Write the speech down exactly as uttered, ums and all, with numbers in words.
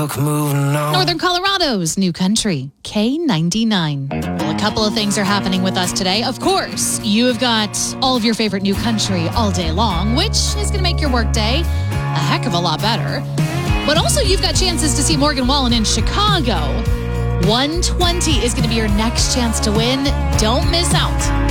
Moving on. Northern Colorado's new country, K ninety-nine. Well, a couple of things are happening with us today. Of course, you have got all of your favorite new country all day long, which is going to make your workday a heck of a lot better. But also, you've got chances to see Morgan Wallen in Chicago. one twenty is going to be your next chance to win. Don't miss out.